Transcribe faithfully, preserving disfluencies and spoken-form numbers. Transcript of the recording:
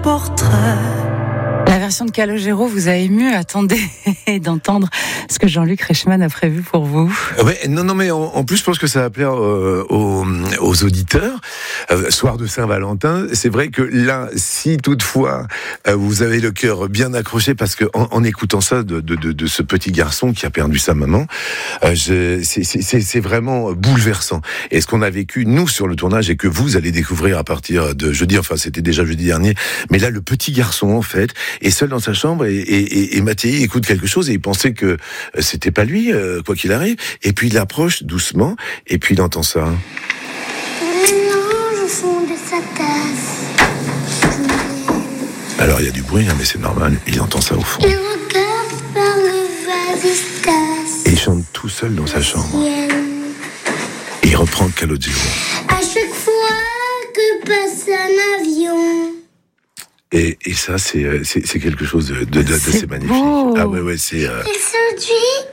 portrait. La version de Calogero vous a ému. Attendez d'entendre ce que Jean-Luc Reichmann a prévu pour vous. Ouais, non, non, mais en, en plus, je pense que ça va plaire euh, aux, aux auditeurs. Euh, soir de Saint-Valentin, c'est vrai que là, si toutefois euh, vous avez le cœur bien accroché, parce que en, en écoutant ça de, de, de, de ce petit garçon qui a perdu sa maman, euh, je, c'est, c'est, c'est vraiment bouleversant. Et ce qu'on a vécu nous sur le tournage et que vous allez découvrir à partir de jeudi, enfin c'était déjà jeudi dernier, mais là le petit garçon en fait est seul dans sa chambre et, et, et, et Mathieu écoute quelque chose et il pensait que c'était pas lui, euh, quoi qu'il arrive. Et puis il approche doucement et puis il entend ça. Mélange au fond de sa tasse. Alors il y a du bruit, hein, mais c'est normal. Il entend ça au fond. Il regarde par le vasistas. Et il chante tout seul dans sa chambre. Et il reprend Calogero. À chaque fois que passe un avion. Et, et ça, c'est, c'est, c'est quelque chose de, de, de, d'assez magnifique. Beau. Ah ouais, ouais, c'est... Euh... Il séduit